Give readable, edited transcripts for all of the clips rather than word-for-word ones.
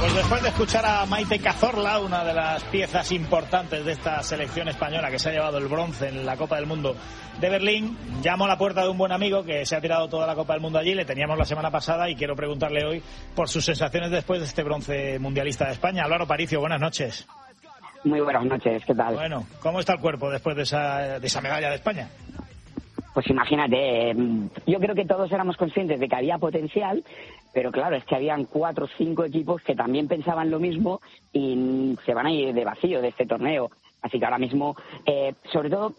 Pues después de escuchar a Maite Cazorla, una de las piezas importantes de esta selección española que se ha llevado el bronce en la Copa del Mundo de Berlín, llamo a la puerta de un buen amigo que se ha tirado toda la Copa del Mundo allí, le teníamos la semana pasada y quiero preguntarle hoy por sus sensaciones después de este bronce mundialista de España. Álvaro Aparicio, buenas noches. Muy buenas noches, ¿qué tal? Bueno, ¿cómo está el cuerpo después de esa medalla de España? Pues imagínate, yo creo que todos éramos conscientes de que había potencial, pero claro, es que habían 4 o 5 equipos que también pensaban lo mismo y se van a ir de vacío de este torneo. Así que ahora mismo, sobre todo,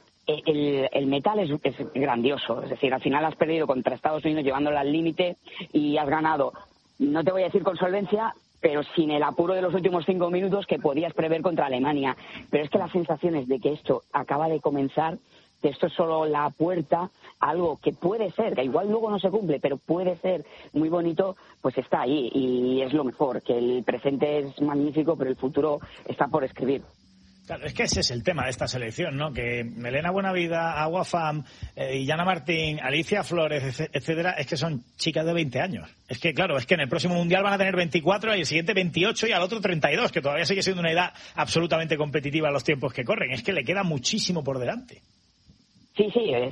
el metal es grandioso. Es decir, al final has perdido contra Estados Unidos llevándola al límite y has ganado, no te voy a decir con solvencia, pero sin el apuro de los últimos 5 minutos que podías prever contra Alemania. Pero es que las sensaciones de que esto acaba de comenzar, que esto es solo la puerta a algo que puede ser, que igual luego no se cumple, pero puede ser muy bonito, pues está ahí y es lo mejor, que el presente es magnífico, pero el futuro está por escribir. Claro, es que ese es el tema de esta selección, ¿no? Que Melena Buenavida, Agua Fam, Illana Martín, Alicia Flores, etcétera, es que son chicas de 20 años. Es que, claro, es que en el próximo Mundial van a tener 24, y el siguiente 28 y al otro 32, que todavía sigue siendo una edad absolutamente competitiva a los tiempos que corren. Es que le queda muchísimo por delante. Sí,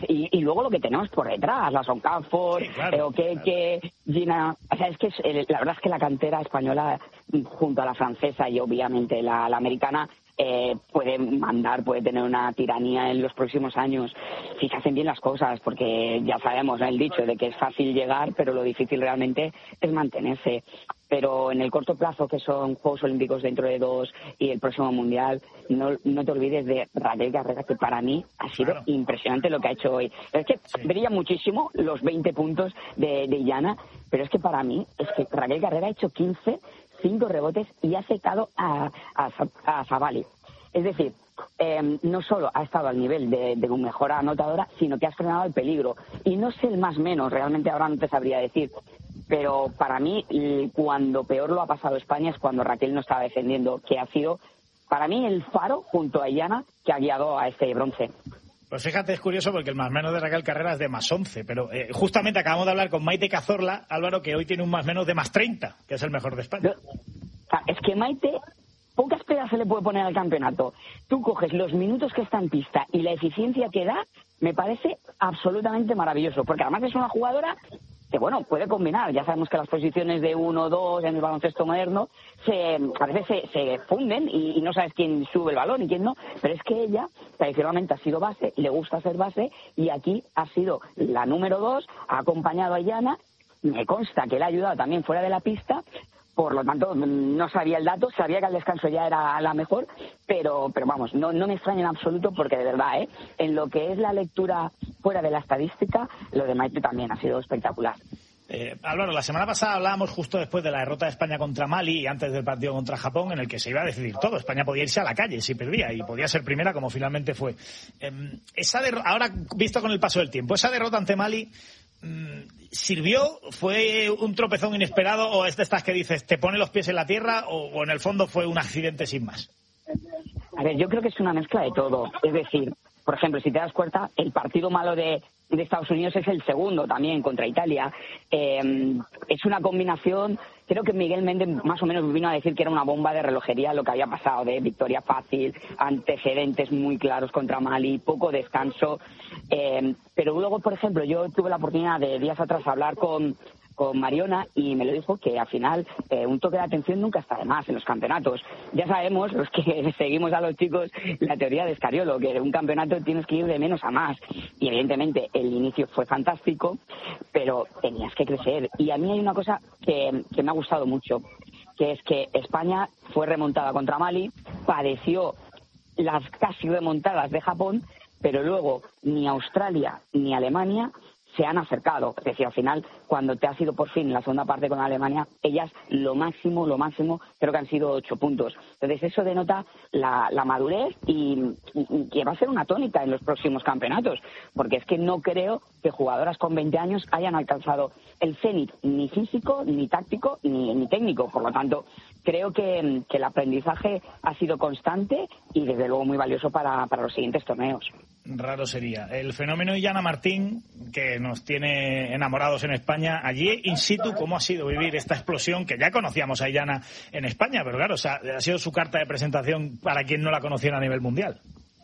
y luego lo que tenemos por detrás, la Soncafor, Okeke, Gina. O sea, es que la verdad es que la cantera española, junto a la francesa y obviamente la americana, puede mandar, puede tener una tiranía en los próximos años si se hacen bien las cosas, porque ya sabemos, ¿no?, el dicho de que es fácil llegar, pero lo difícil realmente es mantenerse. Pero en el corto plazo, que son Juegos Olímpicos dentro de 2 y el próximo Mundial, no te olvides de Raquel Garrera, que para mí ha sido impresionante lo que ha hecho hoy. Es que brilla muchísimo los 20 puntos de Illana, pero es que para mí, es que Raquel Garrera ha hecho 15, 5 rebotes y ha secado a Zabali. Es decir, no solo ha estado al nivel de un mejor anotadora, sino que ha frenado el peligro. Y no sé el más menos, realmente ahora no te sabría decir. Pero para mí, cuando peor lo ha pasado España es cuando Raquel no estaba defendiendo, que ha sido, para mí, el faro junto a Illana que ha guiado a este bronce. Pues fíjate, es curioso porque el más menos de Raquel Carrera es de más 11, pero justamente acabamos de hablar con Maite Cazorla, Álvaro, que hoy tiene un más menos de más 30, que es el mejor de España. Es que Maite, pocas pegas se le puede poner al campeonato. Tú coges los minutos que está en pista y la eficiencia que da, me parece absolutamente maravilloso, porque además es una jugadora que, bueno, puede combinar. Ya sabemos que las posiciones de 1-2 en el baloncesto moderno a veces se funden y no sabes quién sube el balón y quién no, pero es que ella tradicionalmente ha sido base, le gusta ser base, y aquí ha sido la número 2, ha acompañado a Illana, me consta que le ha ayudado también fuera de la pista. Por lo tanto, no sabía el dato, sabía que al descanso ya era la mejor, pero vamos, no me extraña en absoluto, porque de verdad, en lo que es la lectura fuera de la estadística, lo de Maite también ha sido espectacular. Álvaro, la semana pasada hablábamos justo después de la derrota de España contra Mali y antes del partido contra Japón, en el que se iba a decidir todo. España podía irse a la calle si perdía y podía ser primera, como finalmente fue. Ahora, visto con el paso del tiempo, ¿esa derrota ante Mali sirvió? ¿Fue un tropezón inesperado o es de estas que dices te pone los pies en la tierra o en el fondo fue un accidente sin más? A ver, yo creo que es una mezcla de todo. Es decir, por ejemplo, si te das cuenta, el partido malo de Estados Unidos es el segundo también contra Italia. Es una combinación. Creo que Miguel Méndez más o menos vino a decir que era una bomba de relojería lo que había pasado, de victoria fácil, antecedentes muy claros contra Mali, poco descanso. Pero luego, por ejemplo, yo tuve la oportunidad de días atrás hablar con Mariona y me lo dijo que al final un toque de atención nunca está de más en los campeonatos. Ya sabemos, los que seguimos a los chicos, la teoría de Scariolo, que en un campeonato tienes que ir de menos a más. Y evidentemente el inicio fue fantástico, pero tenías que crecer. Y a mí hay una cosa que me ha gustado mucho, que es que España fue remontada contra Mali, padeció las casi remontadas de Japón, pero luego ni Australia ni Alemania se han acercado. Es decir, al final, cuando te has ido por fin en la segunda parte con Alemania, ellas lo máximo, creo que han sido 8 puntos. Entonces eso denota la madurez y que va a ser una tónica en los próximos campeonatos, porque es que no creo que jugadoras con 20 años hayan alcanzado el cenit ni físico, ni táctico, ni técnico. Por lo tanto, creo que el aprendizaje ha sido constante y desde luego muy valioso para los siguientes torneos. Raro sería. El fenómeno Illana Martín, que nos tiene enamorados en España, allí in situ, ¿cómo ha sido vivir esta explosión? Que ya conocíamos a Illana en España, pero claro, o sea, ha sido su carta de presentación para quien no la conociera a nivel mundial.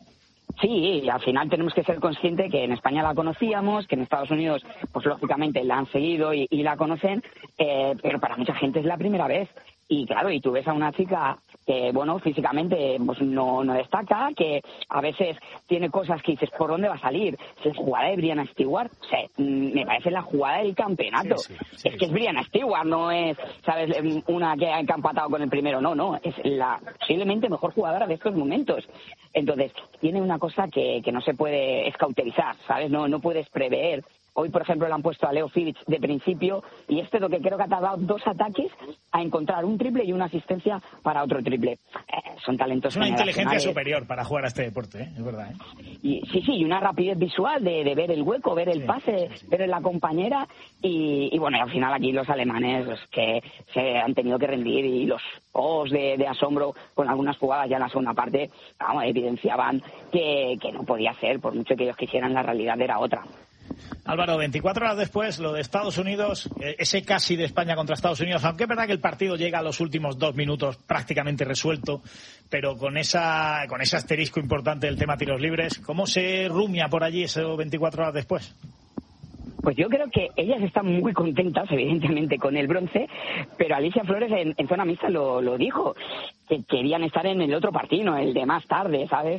Sí, al final tenemos que ser conscientes que en España la conocíamos, que en Estados Unidos, pues lógicamente la han seguido y la conocen, pero para mucha gente es la primera vez. Y claro, y tú ves a una chica que, bueno, físicamente pues no destaca, que a veces tiene cosas que dices, ¿por dónde va a salir? Si es jugada de Brianna Stewart, o sea, me parece la jugada del campeonato. Sí, es que es Brianna Stewart, no es, ¿sabes?, una que ha empatado con el primero, no, es la posiblemente mejor jugadora de estos momentos. Entonces, tiene una cosa que no se puede escauterizar, ¿sabes? No puedes prever. Hoy, por ejemplo, le han puesto a Leo Fivic de principio y lo que creo que ha tardado 2 ataques a encontrar un triple y una asistencia para otro triple. Son talentos. Es una inteligencia superior para jugar a este deporte, es verdad. Y y una rapidez visual de ver el hueco, ver el pase, ver la compañera y bueno, y al final aquí los alemanes que se han tenido que rendir y los ojos de asombro con algunas jugadas ya en la segunda parte, evidenciaban que no podía ser, por mucho que ellos quisieran, la realidad era otra. Álvaro, 24 horas después, lo de Estados Unidos, ese casi de España contra Estados Unidos, aunque es verdad que el partido llega a los últimos 2 minutos prácticamente resuelto, pero con ese asterisco importante del tema tiros libres, ¿cómo se rumia por allí eso 24 horas después? Pues yo creo que ellas están muy contentas, evidentemente, con el bronce, pero Alicia Flores en zona mixta lo dijo, que querían estar en el otro partido, el de más tarde, ¿sabes?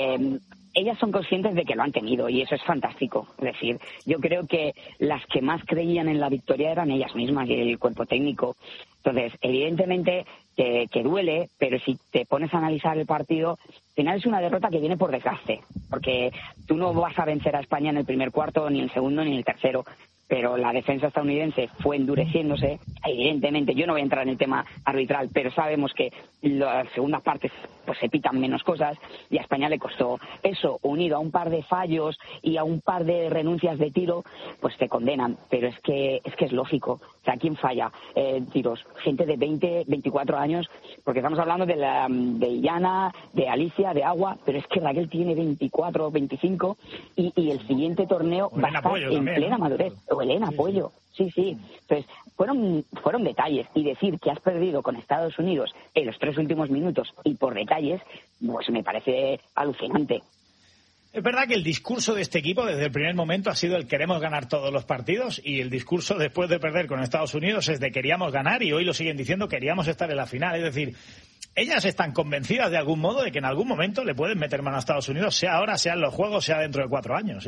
Ellas son conscientes de que lo han tenido y eso es fantástico. Es decir, yo creo que las que más creían en la victoria eran ellas mismas y el cuerpo técnico. Entonces, evidentemente que duele, pero si te pones a analizar el partido, al final es una derrota que viene por desgaste, porque tú no vas a vencer a España en el primer cuarto, ni en el segundo, ni en el tercero. Pero la defensa estadounidense fue endureciéndose. Evidentemente, yo no voy a entrar en el tema arbitral, pero sabemos que las segundas partes pues se pitan menos cosas y a España le costó eso, unido a un par de fallos y a un par de renuncias de tiro, pues te condenan. Pero es que es lógico. O sea, ¿quién falla tiros? Gente de 20, 24 años, porque estamos hablando de Illana, de Alicia, de Agua, pero es que Raquel tiene 24, 25 y el siguiente torneo va a estar en plena madurez. Elena Puello, sí. Entonces, fueron detalles. Y decir que has perdido con Estados Unidos en los 3 últimos minutos y por detalles, pues me parece alucinante. Es verdad que el discurso de este equipo desde el primer momento ha sido el queremos ganar todos los partidos y el discurso después de perder con Estados Unidos es de queríamos ganar y hoy lo siguen diciendo queríamos estar en la final. Es decir, ellas están convencidas de algún modo de que en algún momento le pueden meter mano a Estados Unidos, sea ahora, sea en los Juegos, sea dentro de 4 años,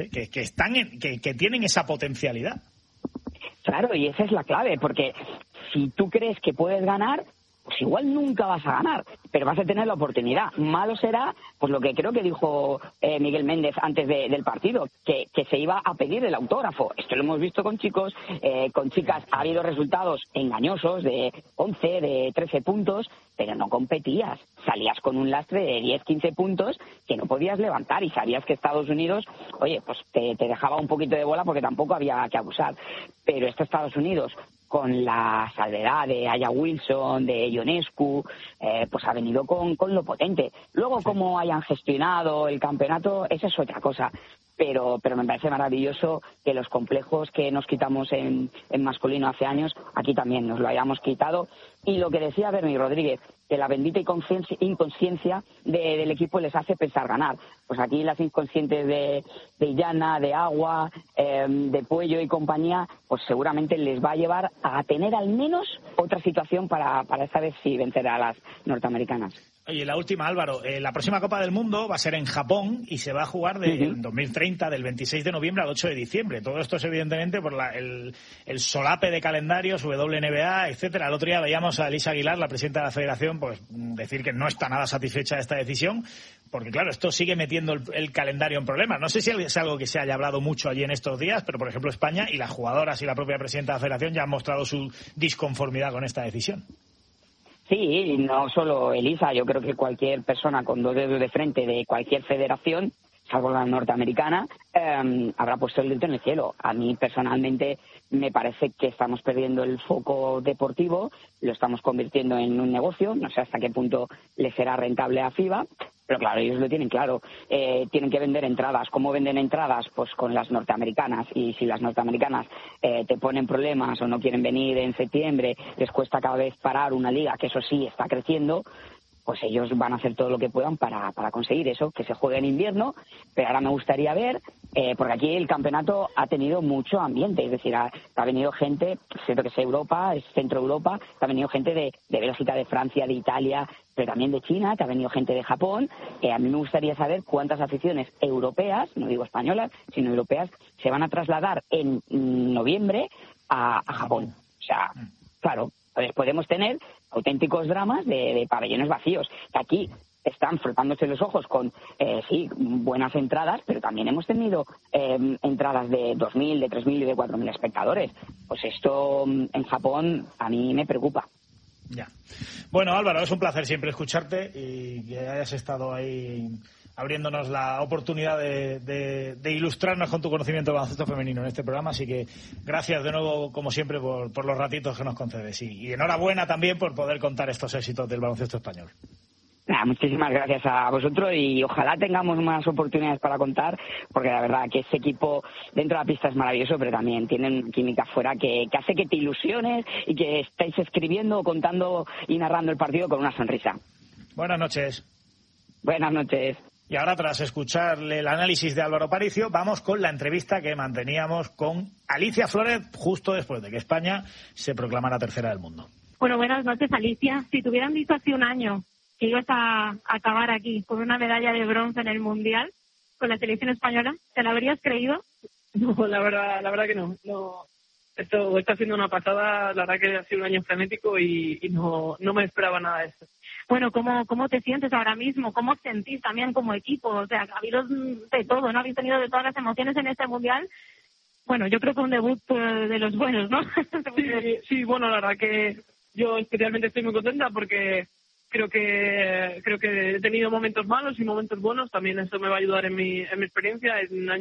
que tienen esa potencialidad. Claro, y esa es la clave, porque si tú crees que puedes ganar, pues igual nunca vas a ganar, pero vas a tener la oportunidad. Malo será, pues lo que creo que dijo Miguel Méndez antes del partido, que se iba a pedir el autógrafo. Esto lo hemos visto con chicos, con chicas. Ha habido resultados engañosos de 11, de 13 puntos, pero no competías. Salías con un lastre de 10, 15 puntos que no podías levantar y sabías que Estados Unidos, oye, pues te dejaba un poquito de bola porque tampoco había que abusar. Pero Estados Unidos, con la salvedad de Aya Wilson, de Ionescu, pues ha venido con lo potente. Luego, cómo hayan gestionado el campeonato, esa es otra cosa. Pero me parece maravilloso que los complejos que nos quitamos en masculino hace años, aquí también nos lo hayamos quitado. Y lo que decía Bernie Rodríguez, que la bendita inconsciencia del equipo les hace pensar ganar. Pues aquí las inconscientes de Illana, de Agua, de Puello y compañía, pues seguramente les va a llevar a tener al menos otra situación para esta vez sí vencer a las norteamericanas. Oye, la última, Álvaro. La próxima Copa del Mundo va a ser en Japón y se va a jugar del 2030, del 26 de noviembre al 8 de diciembre. Todo esto es evidentemente por el solape de calendarios, WNBA, etcétera. El otro día veíamos a Elisa Aguilar, la presidenta de la Federación, pues decir que no está nada satisfecha de esta decisión, porque claro, esto sigue metiendo el calendario en problemas. No sé si es algo que se haya hablado mucho allí en estos días, pero por ejemplo España y las jugadoras y la propia presidenta de la Federación ya han mostrado su disconformidad con esta decisión. Sí, no solo Elisa, yo creo que cualquier persona con 2 dedos de frente de cualquier federación salvo la norteamericana, habrá puesto el grito en el cielo. A mí personalmente me parece que estamos perdiendo el foco deportivo, lo estamos convirtiendo en un negocio, no sé hasta qué punto le será rentable a FIBA, pero claro, ellos lo tienen claro. Tienen que vender entradas. ¿Cómo venden entradas? Pues con las norteamericanas. Y si las norteamericanas te ponen problemas o no quieren venir en septiembre, les cuesta cada vez parar una liga que eso sí está creciendo, pues ellos van a hacer todo lo que puedan para conseguir eso, que se juegue en invierno. Pero ahora me gustaría ver, porque aquí el campeonato ha tenido mucho ambiente, es decir, ha venido gente, siento que es Europa, es Centro Europa, ha venido gente de Bélgica, de Francia, de Italia, pero también de China, que ha venido gente de Japón. A mí me gustaría saber cuántas aficiones europeas, no digo españolas, sino europeas, se van a trasladar en noviembre a Japón. O sea, claro, pues podemos tener auténticos dramas de pabellones vacíos, que aquí están frotándose los ojos con, sí, buenas entradas, pero también hemos tenido entradas de 2.000, de 3.000 y de 4.000 espectadores. Pues esto en Japón a mí me preocupa. Ya. Bueno, Álvaro, es un placer siempre escucharte y que hayas estado ahí abriéndonos la oportunidad de ilustrarnos con tu conocimiento del baloncesto femenino en este programa, así que gracias de nuevo, como siempre, por los ratitos que nos concedes y enhorabuena también por poder contar estos éxitos del baloncesto español. Muchísimas gracias a vosotros y ojalá tengamos más oportunidades para contar, porque la verdad que ese equipo dentro de la pista es maravilloso, pero también tienen química fuera que hace que te ilusiones y que estéis escribiendo, contando y narrando el partido con una sonrisa. Buenas noches. Buenas noches. Y ahora, tras escucharle el análisis de Álvaro Aparicio, vamos con la entrevista que manteníamos con Alicia Flores justo después de que España se proclamara tercera del mundo. Bueno, buenas noches, Alicia. Si te hubieran dicho hace un año que ibas a acabar aquí con una medalla de bronce en el Mundial con la selección española, ¿te la habrías creído? No, la verdad que no. Esto está siendo una pasada, la verdad que ha sido un año frenético y no me esperaba nada de esto. Bueno, ¿cómo te sientes ahora mismo? ¿Cómo os sentís también como equipo? O sea, ha habido de todo, ¿no? Habéis tenido de todas las emociones en este Mundial. Bueno, yo creo que un debut de los buenos, ¿no? Sí, bueno, la verdad que yo especialmente estoy muy contenta porque creo que he tenido momentos malos y momentos buenos. También eso me va a ayudar en mi experiencia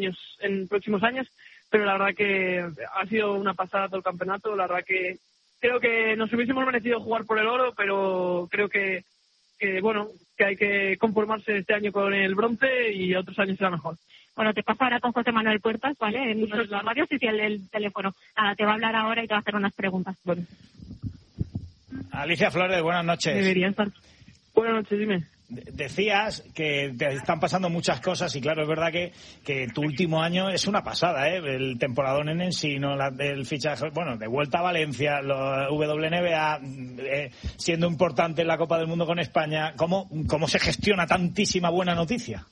en próximos años. Pero la verdad que ha sido una pasada todo el campeonato. La verdad que creo que nos hubiésemos merecido jugar por el oro, pero creo que hay que conformarse este año con el bronce y otros años será mejor. Bueno, te paso ahora con José Manuel Puertas, ¿vale? En los armarios y el teléfono. Nada, te va a hablar ahora y te va a hacer unas preguntas. Bueno. Alicia Flores, buenas noches. Debería estar. Buenas noches, dime. Decías que te están pasando muchas cosas y claro, es verdad que tu último año es una pasada, ¿eh? El temporadón en Ensino, el fichaje, bueno, de vuelta a Valencia, los WNBA, siendo importante en la Copa del Mundo con España. ¿Cómo se gestiona tantísima buena noticia?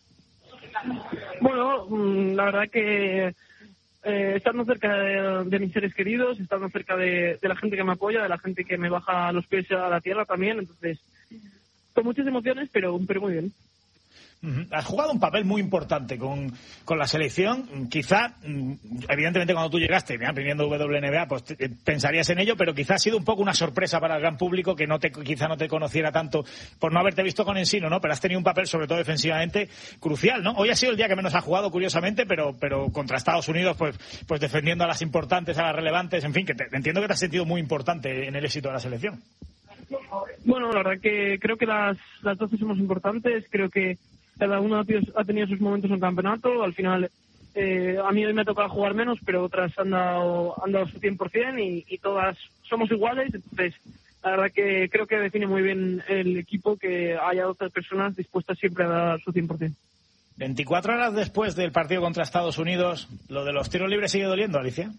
Bueno, la verdad que estando cerca de mis seres queridos, estando cerca de la gente que me apoya, de la gente que me baja los pies a la tierra también, entonces con muchas emociones, pero muy bien. Has jugado un papel muy importante con la selección. Quizá, evidentemente, cuando tú llegaste, viniendo WNBA, pues pensarías en ello, pero quizá ha sido un poco una sorpresa para el gran público que quizá no te conociera tanto por no haberte visto con Ensino, ¿no? Pero has tenido un papel, sobre todo defensivamente, crucial, ¿no? Hoy ha sido el día que menos has jugado, curiosamente, pero contra Estados Unidos, pues defendiendo a las importantes, a las relevantes, en fin, que entiendo que te has sentido muy importante en el éxito de la selección. Bueno, la verdad que creo que las 12 somos importantes, creo que cada uno ha tenido sus momentos en el campeonato. Al final, a mí hoy me ha tocado jugar menos, pero otras han dado su 100% y todas somos iguales. Entonces, la verdad que creo que define muy bien el equipo que haya 12 personas dispuestas siempre a dar su 100%. 24 horas después del partido contra Estados Unidos, ¿lo de los tiros libres sigue doliendo, Alicia?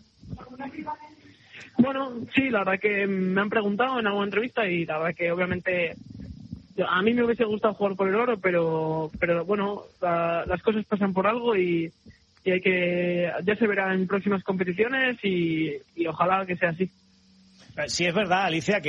Bueno, sí, la verdad que me han preguntado en alguna entrevista y la verdad que obviamente a mí me hubiese gustado jugar por el oro, pero bueno, las cosas pasan por algo y hay que ya se verá en próximas competiciones y ojalá que sea así. Sí, es verdad, Alicia, que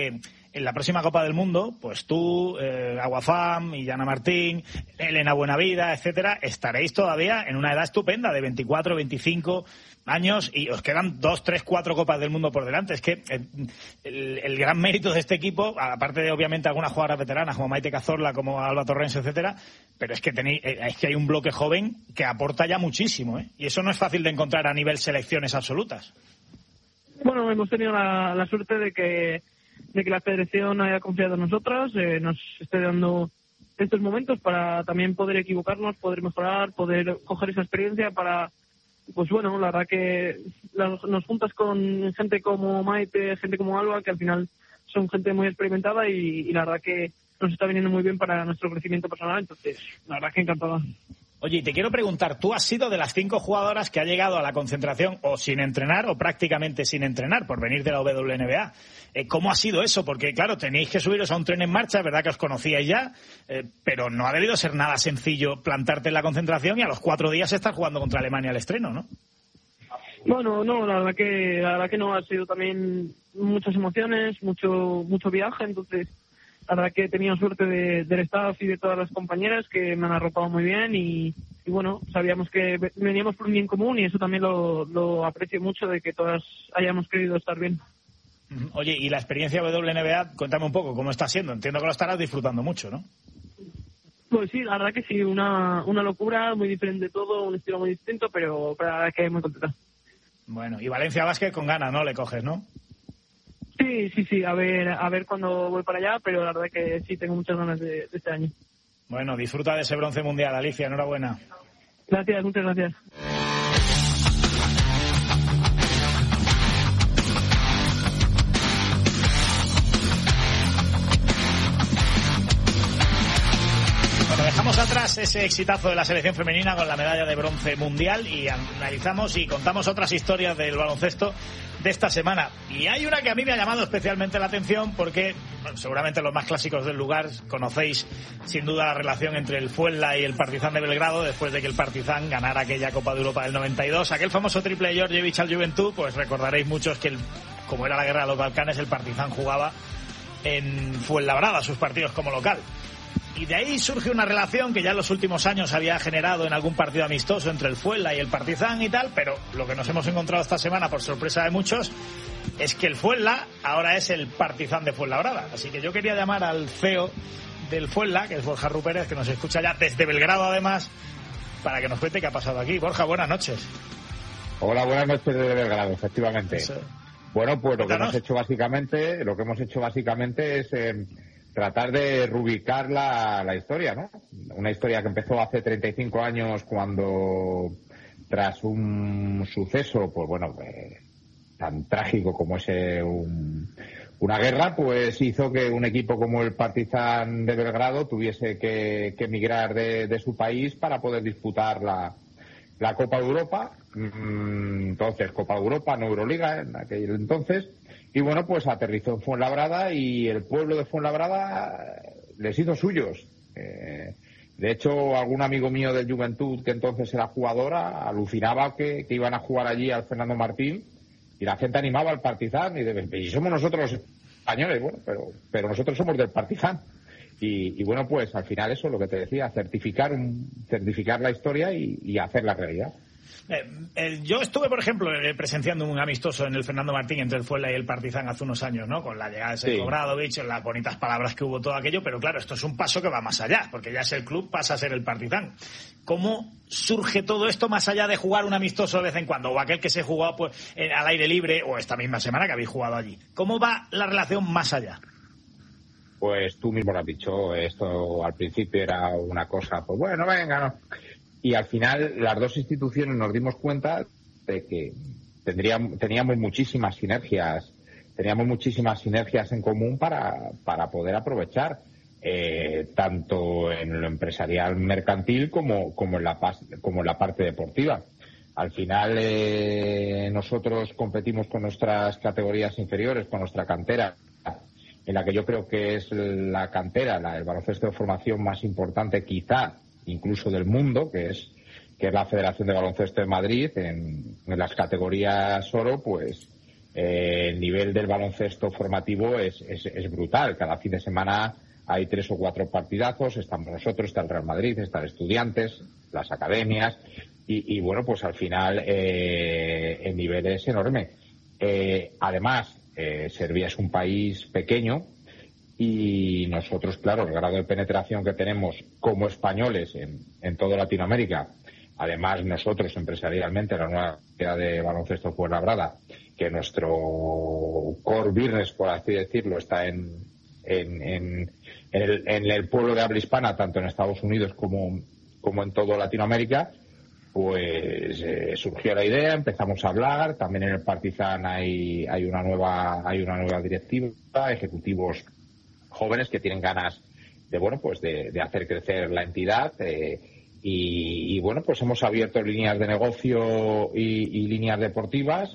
en la próxima Copa del Mundo, pues tú, Aguafam, Illana Martín, Elena Buenavida, etcétera, estaréis todavía en una edad estupenda de 24, 25 años y os quedan 2, 3, 4 Copas del Mundo por delante. Es que el gran mérito de este equipo, aparte de obviamente algunas jugadoras veteranas como Maite Cazorla, como Alba Torrens, etcétera, pero es que hay un bloque joven que aporta ya muchísimo, ¿eh? Y eso no es fácil de encontrar a nivel selecciones absolutas. Bueno, hemos tenido la suerte de que la Federación haya confiado en nosotros, nos esté dando estos momentos para también poder equivocarnos, poder mejorar, poder coger esa experiencia para, pues bueno, la verdad que nos juntas con gente como Maite, gente como Alba, que al final son gente muy experimentada y la verdad que nos está viniendo muy bien para nuestro crecimiento personal, entonces la verdad que encantado. Oye, y te quiero preguntar, tú has sido de las 5 jugadoras que ha llegado a la concentración o sin entrenar o prácticamente sin entrenar por venir de la WNBA. ¿Cómo ha sido eso? Porque, claro, tenéis que subiros a un tren en marcha, verdad que os conocíais ya, pero no ha debido ser nada sencillo plantarte en la concentración y a los 4 días estar jugando contra Alemania al estreno, ¿no? Bueno, no, la verdad que no, ha sido también muchas emociones, mucho viaje, entonces la verdad que he tenido suerte del staff y de todas las compañeras que me han arropado muy bien y bueno, sabíamos que veníamos por un bien común y eso también lo aprecio mucho, de que todas hayamos querido estar bien. Oye, y la experiencia WNBA, cuéntame un poco, ¿cómo está siendo? Entiendo que lo estarás disfrutando mucho, ¿no? Pues sí, la verdad que sí, una locura, muy diferente todo, un estilo muy distinto, pero la verdad que muy contenta. Bueno, y Valencia Basket con ganas, ¿no? Le coges, ¿no? Sí, a ver cuando voy para allá, pero la verdad que sí, tengo muchas ganas de este año. Bueno, disfruta de ese bronce mundial, Alicia, enhorabuena. Gracias, muchas gracias. Bueno, dejamos atrás ese exitazo de la selección femenina con la medalla de bronce mundial y analizamos y contamos otras historias del baloncesto de esta semana. Y hay una que a mí me ha llamado especialmente la atención porque, bueno, seguramente los más clásicos del lugar conocéis sin duda la relación entre el Fuenla y el Partizan de Belgrado después de que el Partizan ganara aquella Copa de Europa del 92. Aquel famoso triple de Georgievich al Juventud, pues recordaréis muchos que como era la guerra de los Balcanes, el Partizan jugaba en Fuenlabrada sus partidos como local. Y de ahí surge una relación que ya en los últimos años había generado en algún partido amistoso entre el Fuenla y el Partizan y tal, pero lo que nos hemos encontrado esta semana, por sorpresa de muchos, es que el Fuenla ahora es el Partizan de Fuenlabrada. Así que yo quería llamar al CEO del Fuenla, que es Borja Rupérez, que nos escucha ya desde Belgrado además, para que nos cuente qué ha pasado aquí. Borja, buenas noches. Hola, buenas noches desde Belgrado, efectivamente. Eso. Bueno, pues lo que Cuéntanos. hemos hecho básicamente es tratar de reubicar la historia, ¿no? Una historia que empezó hace 35 años cuando, tras un suceso, pues bueno, tan trágico como es una guerra, pues hizo que un equipo como el Partizan de Belgrado tuviese que emigrar de su país para poder disputar la Copa de Europa. Entonces, Copa de Europa, no Euroliga en aquel entonces. Y bueno, pues aterrizó en Fuenlabrada y el pueblo de Fuenlabrada les hizo suyos. De hecho, algún amigo mío del Juventud, que entonces era jugadora, alucinaba que iban a jugar allí al Fernando Martín y la gente animaba al Partizan y somos nosotros los españoles, bueno, pero nosotros somos del Partizan. Y bueno, pues al final eso es lo que te decía, certificar la historia y hacerla realidad. Yo estuve, por ejemplo, presenciando un amistoso en el Fernando Martín entre el Fuenla y el Partizan hace unos años, ¿no? Con la llegada de Sejko Obradović, las bonitas palabras que hubo, todo aquello, pero claro, esto es un paso que va más allá, porque ya es el club, pasa a ser el Partizan. ¿Cómo surge todo esto más allá de jugar un amistoso de vez en cuando, o aquel que se jugaba pues al aire libre, o esta misma semana que habéis jugado allí? ¿Cómo va la relación más allá? Pues tú mismo lo has dicho, esto al principio era una cosa, pues bueno, venga, no. Y al final las dos instituciones nos dimos cuenta de que teníamos muchísimas sinergias en común para poder aprovechar, tanto en lo empresarial mercantil como en la parte deportiva. Al final nosotros competimos con nuestras categorías inferiores, con nuestra cantera, en la que yo creo que es la cantera, el baloncesto de formación más importante quizá incluso del mundo, que es la Federación de Baloncesto de Madrid. En las categorías oro, pues El nivel del baloncesto formativo es brutal. Cada fin de semana hay 3 o 4 partidazos. Estamos nosotros, está el Real Madrid, están Estudiantes, las academias. Y bueno, pues al final el nivel es enorme. Además, Serbia es un país pequeño y nosotros, claro, el grado de penetración que tenemos como españoles en toda Latinoamérica, además nosotros empresarialmente, la nueva ciudad de baloncesto Fuenlabrada, que nuestro core business, por así decirlo, está en el pueblo de habla hispana, tanto en Estados Unidos como en toda Latinoamérica, pues surgió la idea, empezamos a hablar. También en el Partizan hay una nueva directiva, ejecutivos jóvenes que tienen ganas de hacer crecer la entidad, y bueno, pues hemos abierto líneas de negocio y líneas deportivas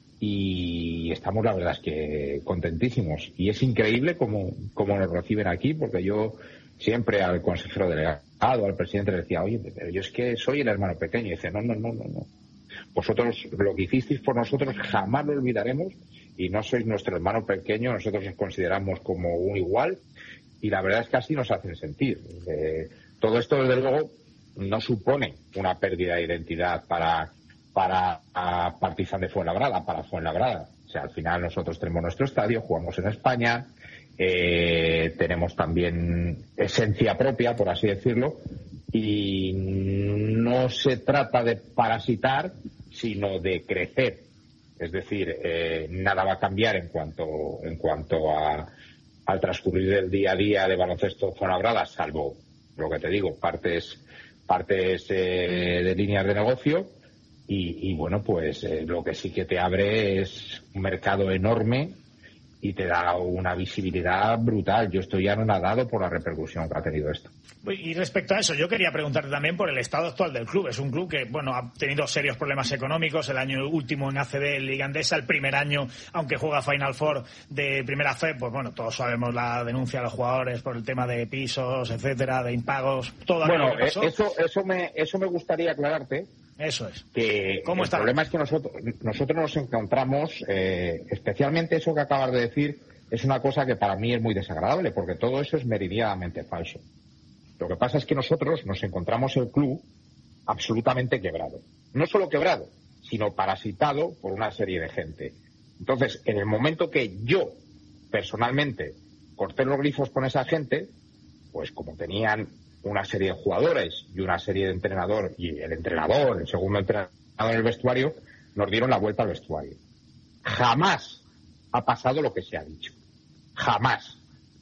y estamos, la verdad es que contentísimos, y es increíble cómo nos reciben aquí, porque yo siempre al consejero delegado, al presidente, le decía, oye, pero yo es que soy el hermano pequeño. Y dice, no. Vosotros, lo que hicisteis por nosotros jamás lo olvidaremos, y no sois nuestro hermano pequeño, nosotros os consideramos como un igual, y la verdad es que así nos hacen sentir. Todo esto, desde luego, no supone una pérdida de identidad para Partizan de Fuenlabrada, para Fuenlabrada. O sea, al final nosotros tenemos nuestro estadio, jugamos en España, tenemos también esencia propia, por así decirlo, y no se trata de parasitar, sino de crecer. Es decir, nada va a cambiar en cuanto al transcurrir del día a día de baloncesto Fuenlabrada, salvo lo que te digo, partes de líneas de negocio, y bueno, pues lo que sí que te abre es un mercado enorme y te da una visibilidad brutal. Yo estoy anonadado por la repercusión que ha tenido esto. Y respecto a eso, yo quería preguntarte también por el estado actual del club. Es un club que, bueno, ha tenido serios problemas económicos. El año último en ACB, Liga Endesa, el primer año, aunque juega Final Four de Primera Fe, pues bueno, todos sabemos la denuncia de los jugadores por el tema de pisos, etcétera, de impagos, todo. Bueno, eso me gustaría aclararte. Eso es. Que el problema es que nosotros nos encontramos, especialmente eso que acabas de decir, es una cosa que para mí es muy desagradable, porque todo eso es meridianamente falso. Lo que pasa es que nosotros nos encontramos el club absolutamente quebrado. No solo quebrado, sino parasitado por una serie de gente. Entonces, en el momento que yo, personalmente, corté los grifos con esa gente, pues como tenían una serie de jugadores y una serie de entrenador, y el segundo entrenador en el vestuario, nos dieron la vuelta al vestuario. Jamás ha pasado lo que se ha dicho. Jamás.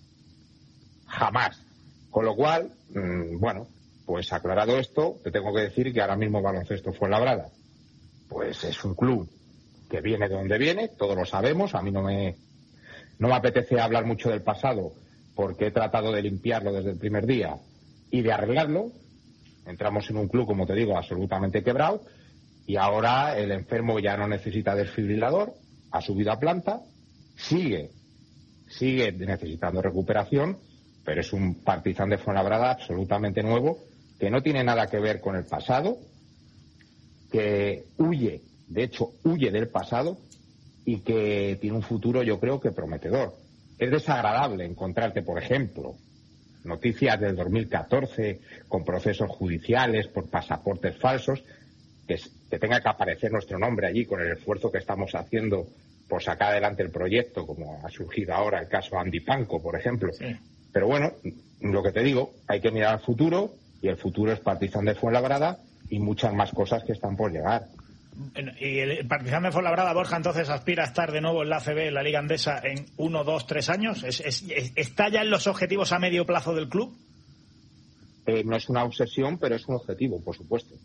Con lo cual, bueno, pues aclarado esto, te tengo que decir que ahora mismo Baloncesto Fuenlabrada, pues es un club que viene de donde viene, todos lo sabemos. A mí no me apetece hablar mucho del pasado, porque he tratado de limpiarlo desde el primer día y de arreglarlo. Entramos en un club, como te digo, absolutamente quebrado, y ahora el enfermo ya no necesita desfibrilador, ha subido a planta, sigue necesitando recuperación, pero es un Partizan de Fuenlabrada absolutamente nuevo, que no tiene nada que ver con el pasado, que huye del pasado, y que tiene un futuro, yo creo, que prometedor. Es desagradable encontrarte, por ejemplo, noticias del 2014 con procesos judiciales por pasaportes falsos, que tenga que aparecer nuestro nombre allí con el esfuerzo que estamos haciendo por sacar adelante el proyecto, como ha surgido ahora el caso Andy Panko, por ejemplo. Sí. Pero bueno, lo que te digo, hay que mirar al futuro, y el futuro es Partizan de Fuenlabrada y muchas más cosas que están por llegar. ¿Y el Partizan de Fuenlabrada, Borja, entonces aspira a estar de nuevo en la ACB, en la Liga Endesa, en 1, 2, 3 años? ¿Está ya en los objetivos a medio plazo del club? No es una obsesión, pero es un objetivo, por supuesto.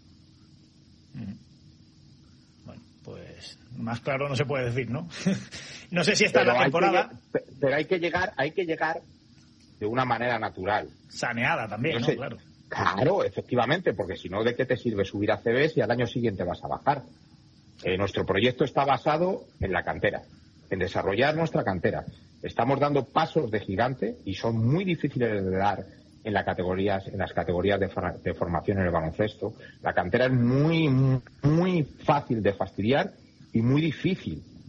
Bueno, pues más claro no se puede decir, ¿no? No sé si esta es la temporada. Pero hay que llegar de una manera natural. Saneada también, ¿no? Claro. Claro, efectivamente, porque si no, ¿de qué te sirve subir a CB si al año siguiente vas a bajar? Nuestro proyecto está basado en la cantera, en desarrollar nuestra cantera. Estamos dando pasos de gigante y son muy difíciles de dar en las categorías de formación en el baloncesto. La cantera es muy, muy fácil de fastidiar y muy difícil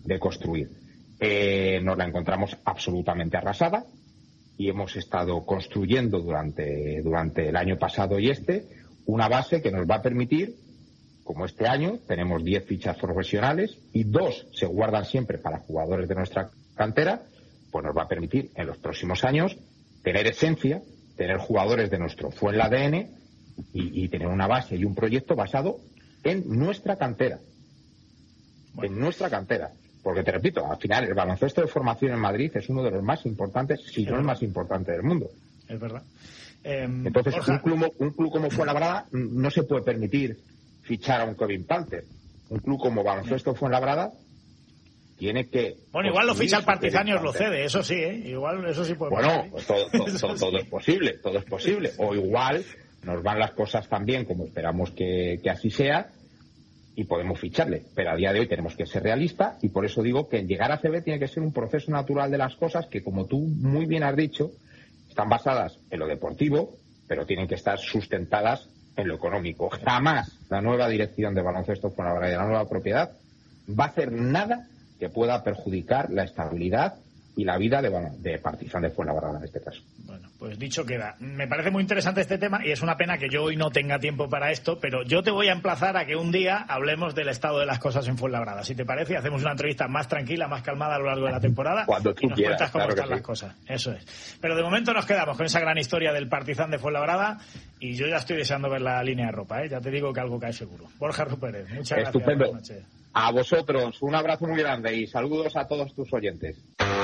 de construir. Nos la encontramos absolutamente arrasada y hemos estado construyendo durante el año pasado y una base que nos va a permitir, como este año tenemos 10 fichas profesionales y 2 se guardan siempre para jugadores de nuestra cantera, pues nos va a permitir en los próximos años tener esencia, tener jugadores de nuestro ADN y tener una base y un proyecto basado en nuestra cantera. Bueno. En nuestra cantera. Porque te repito, al final el baloncesto de formación en Madrid es uno de los más importantes, si no el más importante del mundo. Es verdad. Entonces, un club como Fuenlabrada no se puede permitir fichar a un Kevin Panther. Un club como Baloncesto Fuenlabrada tiene que... Bueno, igual lo ficha el Partizan y os lo cede, eso sí, ¿eh? Igual eso sí puede pasar. Bueno, pues todo es posible, todo es posible. O igual nos van las cosas tan bien como esperamos que así sea y podemos ficharle. Pero a día de hoy tenemos que ser realistas y por eso digo que el llegar a CB tiene que ser un proceso natural de las cosas que, como tú muy bien has dicho, están basadas en lo deportivo, pero tienen que estar sustentadas en lo económico. Jamás la nueva dirección de Baloncesto Fuenlabrada y de la nueva propiedad va a hacer nada que pueda perjudicar la estabilidad y la vida de Partizan de Fuenlabrada en este caso. Bueno, pues dicho queda. Me parece muy interesante este tema y es una pena que yo hoy no tenga tiempo para esto, pero yo te voy a emplazar a que un día hablemos del estado de las cosas en Fuenlabrada. Si te parece, hacemos una entrevista más tranquila, más calmada a lo largo de la temporada. Cuando tú y nos quieras, cuentas cómo claro están las cosas. Eso es. Pero de momento nos quedamos con esa gran historia del Partizan de Fuenlabrada y yo ya estoy deseando ver la línea de ropa, ¿eh? Ya te digo que algo cae seguro. Borja Rupérez, muchas gracias. Estupendo. Buenas noches. A vosotros, un abrazo muy grande y saludos a todos tus oyentes.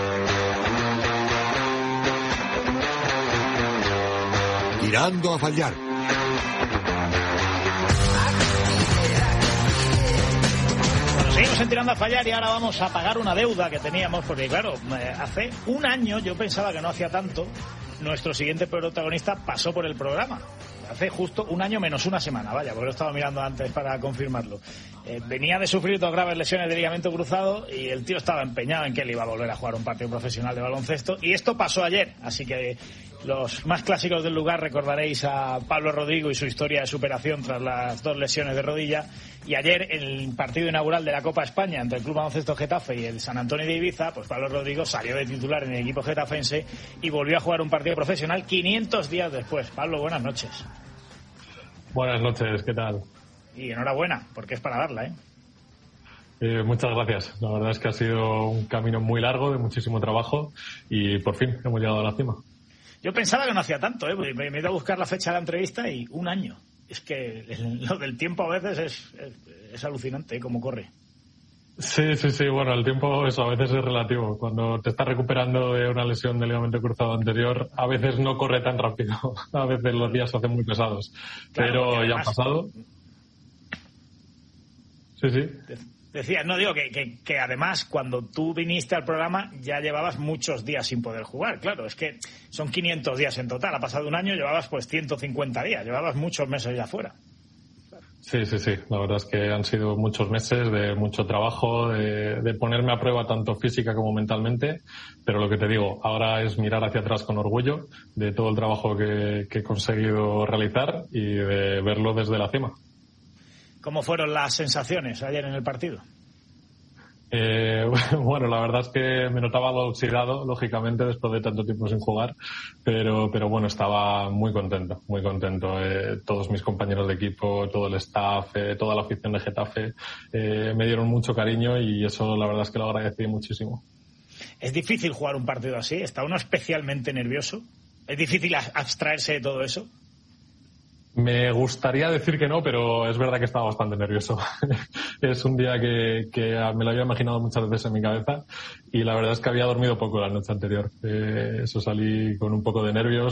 Tirando a fallar. Bueno, seguimos en Tirando a fallar y ahora vamos a pagar una deuda que teníamos, porque claro, hace un año, yo pensaba que no hacía tanto, nuestro siguiente protagonista pasó por el programa. Hace justo un año menos una semana, vaya, porque lo estaba mirando antes para confirmarlo. Venía de sufrir 2 graves lesiones de ligamento cruzado y el tío estaba empeñado en que él iba a volver a jugar un partido profesional de baloncesto y esto pasó ayer, así que los más clásicos del lugar recordaréis a Pablo Rodrigo y su historia de superación tras las 2 lesiones de rodilla. Y ayer, en el partido inaugural de la Copa España entre el Club Baloncesto Getafe y el San Antonio de Ibiza, pues Pablo Rodrigo salió de titular en el equipo getafense y volvió a jugar un partido profesional 500 días después. Pablo, buenas noches. Buenas noches, ¿qué tal? Y enhorabuena, porque es para darla, ¿eh? Muchas gracias. La verdad es que ha sido un camino muy largo, de muchísimo trabajo y por fin hemos llegado a la cima. Yo pensaba que no hacía tanto, ¿eh? Me he ido a buscar la fecha de la entrevista y un año. Es que lo del tiempo a veces es alucinante, ¿eh? Cómo corre. Sí, bueno, el tiempo eso a veces es relativo. Cuando te estás recuperando de una lesión de ligamento cruzado anterior, a veces no corre tan rápido. A veces los días se hacen muy pesados. Claro, pero además, ya han pasado. Sí. Decía, no digo que además cuando tú viniste al programa ya llevabas muchos días sin poder jugar. Claro, es que son 500 días en total. Ha pasado un año, llevabas pues 150 días. Llevabas muchos meses ya fuera. Sí. La verdad es que han sido muchos meses de mucho trabajo, de ponerme a prueba tanto física como mentalmente. Pero lo que te digo, ahora es mirar hacia atrás con orgullo de todo el trabajo que he conseguido realizar y de verlo desde la cima. ¿Cómo fueron las sensaciones ayer en el partido? Bueno, la verdad es que me notaba algo oxidado, lógicamente, después de tanto tiempo sin jugar, pero bueno, estaba muy contento. Todos mis compañeros de equipo, todo el staff, toda la afición de Getafe, me dieron mucho cariño y eso la verdad es que lo agradecí muchísimo. ¿Es difícil jugar un partido así? ¿Está uno especialmente nervioso? ¿Es difícil abstraerse de todo eso? Me gustaría decir que no, pero es verdad que estaba bastante nervioso. Es un día que me lo había imaginado muchas veces en mi cabeza y la verdad es que había dormido poco la noche anterior. Eso salí con un poco de nervios.